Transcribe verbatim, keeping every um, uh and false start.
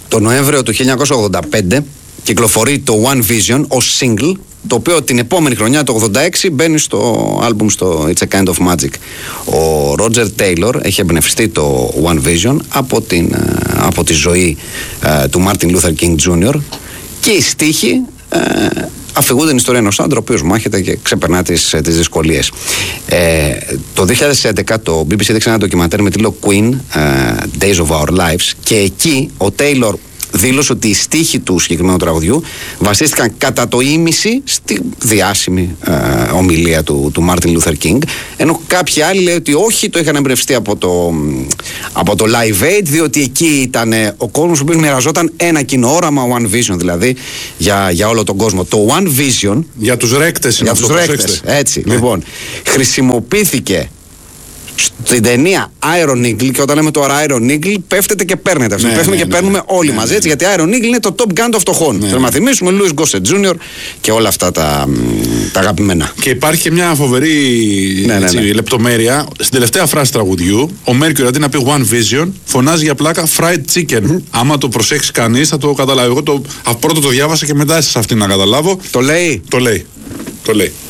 Το Νοέμβριο του χίλια εννιακόσια ογδόντα πέντε κυκλοφορεί το One Vision ως single, το οποίο την επόμενη χρονιά, το ογδόντα έξι, μπαίνει στο άλμπουμ στο It's a Kind of Magic. Ο Roger Taylor έχει εμπνευστεί το One Vision από, την, από τη ζωή ε, του Martin Luther King τζούνιορ, και οι στίχοι ε, αφηγούν την ιστορία ενός άντρα ο οποίος μάχεται και ξεπερνά τις, τις δυσκολίες. Ε, το δύο χιλιάδες έντεκα το μπι μπι σι έδειξε ένα ντοκιμαντέρ με τίτλο Queen, ε, Days of Our Lives, και εκεί ο Taylor δήλωσε ότι οι στίχοι του συγκεκριμένου τραγουδιού βασίστηκαν κατά το ίμιση στη διάσημη ε, ομιλία του, του Μάρτιν Λούθερ Κίνγκ, ενώ κάποιοι άλλοι λέει ότι όχι, το είχαν εμπνευστεί από το, από το Live Aid, διότι εκεί ήταν ο κόσμος που μοιραζόταν ένα κοινό όραμα, One Vision δηλαδή, για, για όλο τον κόσμο. Το One Vision για τους ρέκτες, για τους ρέκτες, έτσι, ναι. Λοιπόν, χρησιμοποιήθηκε στην ταινία Iron Eagle, και όταν λέμε το Iron Eagle, πέφτετε και παίρνετε. Ναι, πέφτουμε ναι, και ναι, παίρνουμε ναι, όλοι ναι, μαζί, έτσι, ναι, γιατί Iron Eagle είναι το Top Gun των φτωχών. Ναι, Θέλω να θυμίσουμε Louis Gossett τζούνιορ και όλα αυτά τα, τα αγαπημένα. Και υπάρχει και μια φοβερή ναι, έτσι, ναι, ναι. λεπτομέρεια. Στην τελευταία φράση τραγουδιού, ο Mercury αντί να πει One Vision, φωνάζει για πλάκα Fried Chicken. Mm. Άμα το προσέξει κανείς, θα το καταλάβει. Εγώ το, πρώτο το διάβασα και μετά σε αυτήν να καταλάβω. Το λέει. Το λέει. Το λέει.